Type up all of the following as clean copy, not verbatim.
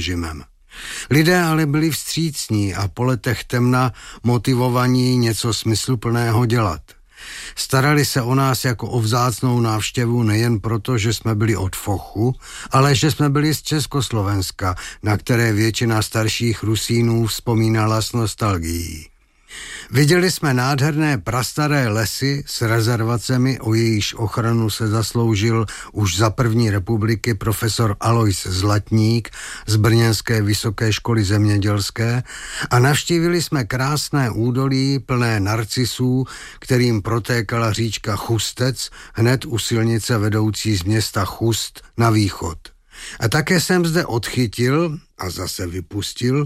režimem. Lidé ale byli vstřícní a po letech temna motivovaní něco smysluplného dělat. Starali se o nás jako o vzácnou návštěvu nejen proto, že jsme byli od Fochu, ale že jsme byli z Československa, na které většina starších Rusínů vzpomínala s nostalgií. Viděli jsme nádherné prastaré lesy s rezervacemi, o jejíž ochranu se zasloužil už za první republiky profesor Alois Zlatník z Brněnské vysoké školy zemědělské a navštívili jsme krásné údolí plné narcisů, kterým protékala říčka Chustec hned u silnice vedoucí z města Chust na východ. A také jsem zde odchytil a zase vypustil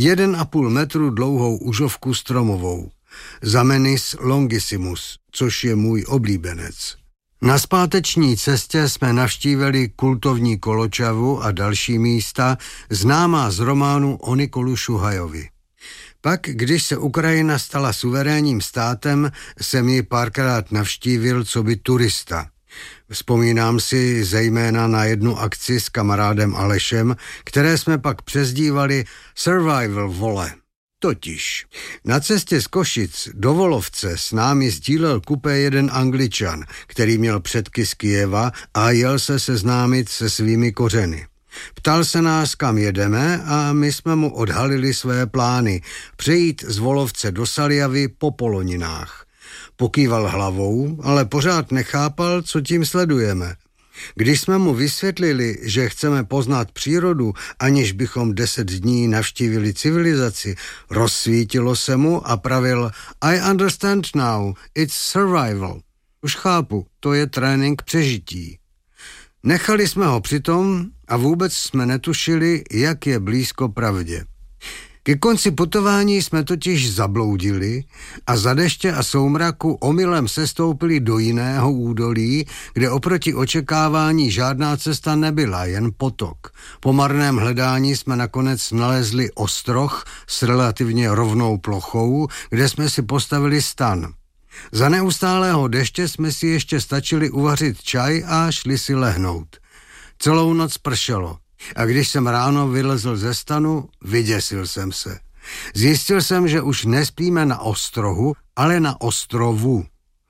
1,5 metru dlouhou užovku stromovou, Zamenis longissimus, což je můj oblíbenec. Na zpáteční cestě jsme navštívili kultovní Koločavu a další místa, známá z románu o Nikolu Šuhajovi. Pak, když se Ukrajina stala suverénním státem, jsem ji párkrát navštívil coby turista. Vzpomínám si zejména na jednu akci s kamarádem Alešem, které jsme pak přezdívali Survival vole. Totiž na cestě z Košic do Volovce s námi sdílel kupé jeden Angličan, který měl předky z Kyjeva a jel se seznámit se svými kořeny. Ptal se nás, kam jedeme, a my jsme mu odhalili své plány přejít z Volovce do Saljavy po Poloninách. Pokýval hlavou, ale pořád nechápal, co tím sledujeme. Když jsme mu vysvětlili, že chceme poznat přírodu, aniž bychom 10 dní navštívili civilizaci, rozsvítilo se mu a pravil I understand now, it's survival. Už chápu, to je trénink přežití. Nechali jsme ho přitom a vůbec jsme netušili, jak je blízko pravdě. Ke konci putování jsme totiž zabloudili a za deště a soumraku omylem sestoupili do jiného údolí, kde oproti očekávání žádná cesta nebyla, jen potok. Po marném hledání jsme nakonec nalezli ostroh s relativně rovnou plochou, kde jsme si postavili stan. Za neustálého deště jsme si ještě stačili uvařit čaj a šli si lehnout. Celou noc pršelo. A když jsem ráno vylezl ze stanu, vyděsil jsem se. Zjistil jsem, že už nespíme na ostrohu, ale na ostrovu.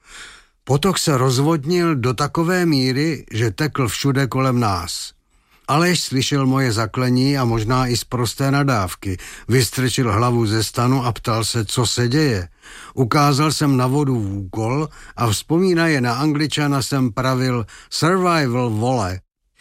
Potok se rozvodnil do takové míry, že tekl všude kolem nás. Aleš slyšel moje zaklení a možná i z prosté nadávky. Vystrčil hlavu ze stanu a ptal se, co se děje. Ukázal jsem na vodu v úkol a vzpomínaje na Angličana jsem pravil survival vole.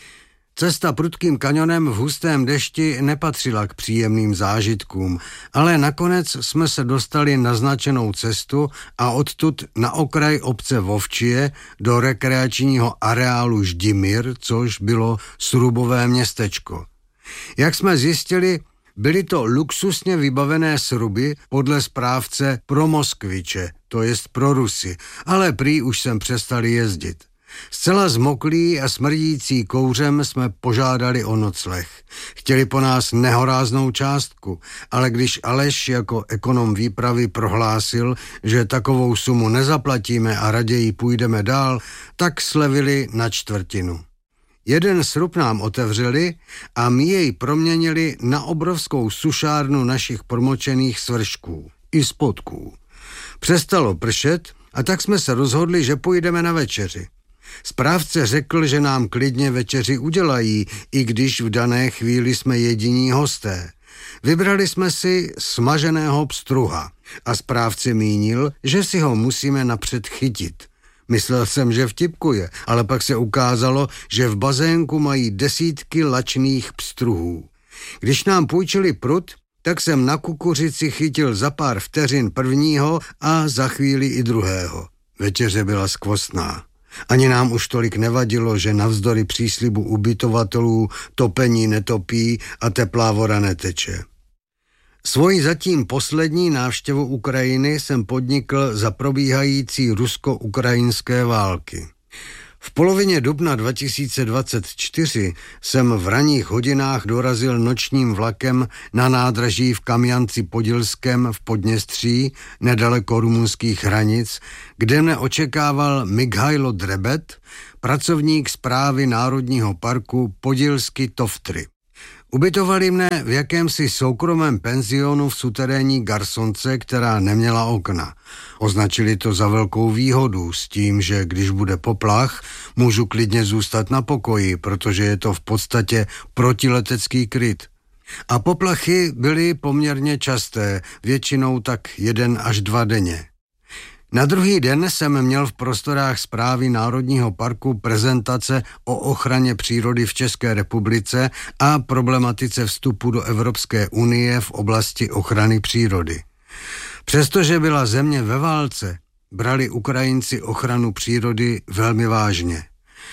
Cesta prudkým kanionem v hustém dešti nepatřila k příjemným zážitkům, ale nakonec jsme se dostali na značenou cestu a odtud na okraj obce Vovčije do rekreačního areálu Ždimir, což bylo srubové městečko. Jak jsme zjistili, byly to luxusně vybavené sruby podle správce pro Moskviče, to jest pro Rusy, ale prý už jsem přestali jezdit. Zcela zmoklí a smrdící kouřem jsme požádali o nocleh. Chtěli po nás nehoráznou částku, ale když Aleš jako ekonom výpravy prohlásil, že takovou sumu nezaplatíme a raději půjdeme dál, tak slevili na čtvrtinu. Jeden srub nám otevřeli a my jej proměnili na obrovskou sušárnu našich promočených svršků i spodků. Přestalo pršet a tak jsme se rozhodli, že půjdeme na večeři. Správce řekl, že nám klidně večeři udělají, i když v dané chvíli jsme jediní hosté. Vybrali jsme si smaženého pstruha a správce mínil, že si ho musíme napřed chytit. Myslel jsem, že vtipkuje, ale pak se ukázalo, že v bazénku mají desítky lačných pstruhů. Když nám půjčili prut, tak jsem na kukuřici chytil za pár vteřin prvního a za chvíli i druhého. Večeře byla skvostná. Ani nám už tolik nevadilo, že navzdory příslibu ubytovatelů topení netopí a teplá voda neteče. Svoji zatím poslední návštěvu Ukrajiny jsem podnikl za probíhající rusko-ukrajinské války. V polovině dubna 2024 jsem v ranních hodinách dorazil nočním vlakem na nádraží v Kamjanci-Podilském v Podněstří, nedaleko rumunských hranic, kde mne očekával Mikhailo Drebet, pracovník správy Národního parku Podilsky Toftry. Ubytovali mne v jakémsi soukromém penzionu v suterénní garsonce, která neměla okna. Označili to za velkou výhodu s tím, že když bude poplach, můžu klidně zůstat na pokoji, protože je to v podstatě protiletecký kryt. A poplachy byly poměrně časté, většinou tak 1 až 2 denně. Na druhý den jsem měl v prostorách Správy Národního parku prezentace o ochraně přírody v České republice a problematice vstupu do Evropské unie v oblasti ochrany přírody. Přestože byla země ve válce, brali Ukrajinci ochranu přírody velmi vážně.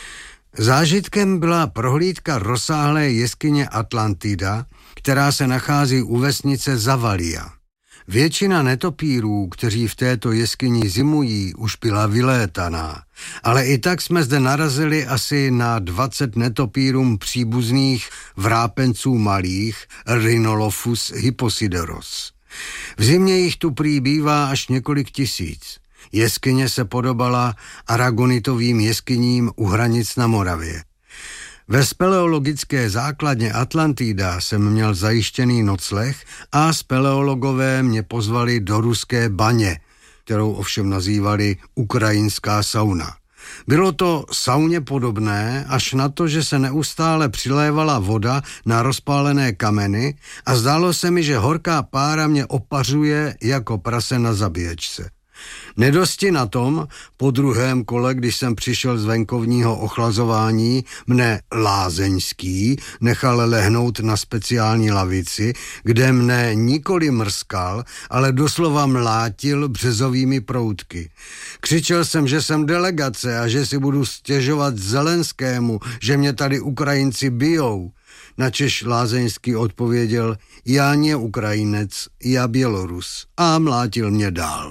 Zážitkem byla prohlídka rozsáhlé jeskyně Atlantida, která se nachází u vesnice Zavalia. Většina netopírů, kteří v této jeskyni zimují, už byla vylétaná, ale i tak jsme zde narazili asi na 20 netopírům příbuzných vrápenců malých Rhinolophus hyposideros. V zimě jich tu prý bývá až několik tisíc. Jeskyně se podobala aragonitovým jeskyním u hranic na Moravě. Ve speleologické základně Atlantida jsem měl zajištěný nocleh a speleologové mě pozvali do ruské baně, kterou ovšem nazývali ukrajinská sauna. Bylo to sauně podobné, až na to, že se neustále přilévala voda na rozpálené kameny a zdálo se mi, že horká pára mě opařuje jako prase na zabíječce. Nedosti na tom, po druhém kole, když jsem přišel z venkovního ochlazování, mne Lázeňský nechal lehnout na speciální lavici, kde mne nikoli mrskal, ale doslova mlátil březovými proutky. Křičel jsem, že jsem delegace a že si budu stěžovat Zelenskému, že mě tady Ukrajinci bijou. Načež Lázeňský odpověděl, já nie Ukrajinec, já Bělorus, a mlátil mě dál.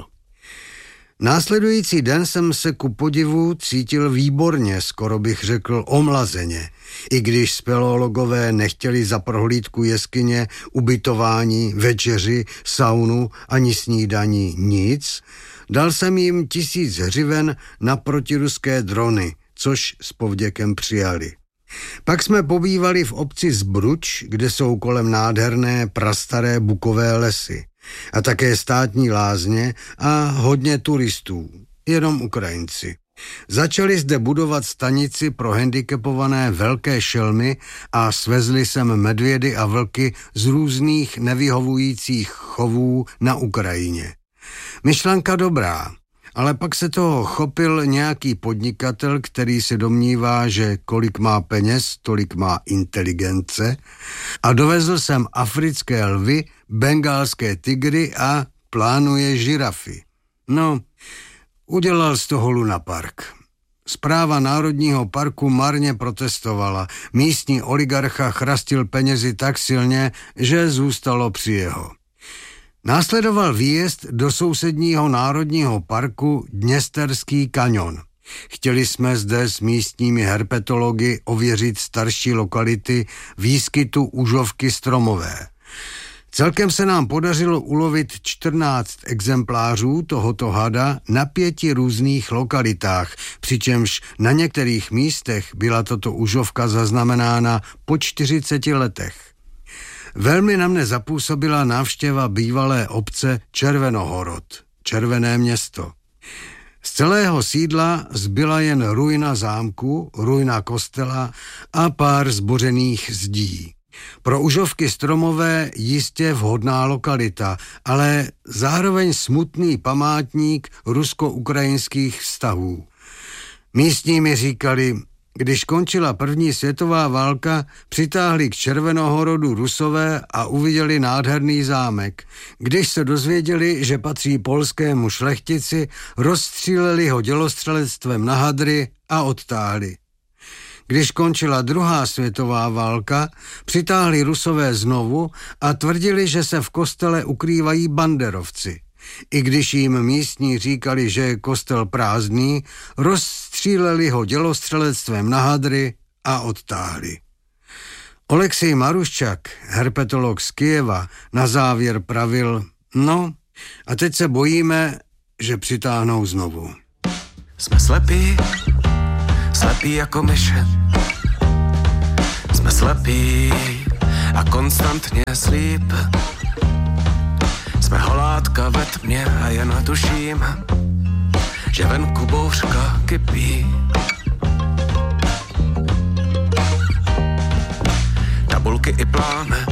Následující den jsem se ku podivu cítil výborně, skoro bych řekl omlazeně. I když speleologové nechtěli za prohlídku jeskyně, ubytování, večeři, saunu ani snídaní nic, dal jsem jim 1000 hřiven na protiruské drony, což s povděkem přijali. Pak jsme pobývali v obci Zbruč, kde jsou kolem nádherné prastaré bukové lesy. A také státní lázně a hodně turistů, jenom Ukrajinci. Začali zde budovat stanici pro handicapované velké šelmy a svezli sem medvědy a vlky z různých nevyhovujících chovů na Ukrajině. Myšlenka dobrá, ale pak se toho chopil nějaký podnikatel, který se domnívá, že kolik má peněz, tolik má inteligence, a dovezl sem africké lvy, bengálské tygry a plánuje žirafy. No, udělal z toho lunapark. Správa Národního parku marně protestovala. Místní oligarcha chrastil penězi tak silně, že zůstalo při jeho. Následoval výjezd do sousedního národního parku Dněsterský kaňon. Chtěli jsme zde s místními herpetology ověřit starší lokality výskytu užovky stromové. Celkem se nám podařilo ulovit 14 exemplářů tohoto hada na 5 různých lokalitách, přičemž na některých místech byla tato užovka zaznamenána po 40 letech. Velmi na mne zapůsobila návštěva bývalé obce Červenohorod, Červené město. Z celého sídla zbyla jen ruina zámku, ruina kostela a pár zbořených zdí. Pro užovky stromové jistě vhodná lokalita, ale zároveň smutný památník rusko-ukrajinských vztahů. Místní mi říkali, když končila první světová válka, přitáhli k Červenohorodu Rusové a uviděli nádherný zámek. Když se dozvěděli, že patří polskému šlechtici, rozstříleli ho dělostřelectvem na hadry a odtáhli. Když končila druhá světová válka, přitáhli Rusové znovu a tvrdili, že se v kostele ukrývají banderovci. I když jim místní říkali, že je kostel prázdný, rozstříleli ho dělostřelectvem na hadry a odtáhli. Oleksij Maruščak, herpetolog z Kyjeva, na závěr pravil, no a teď se bojíme, že přitáhnou znovu. Jsme slepí jako myše. Jsme slepí a konstantně slíp. Jsme holátka ve tmě a jen tuším, že venku bouřka kypí. Tabulky i plány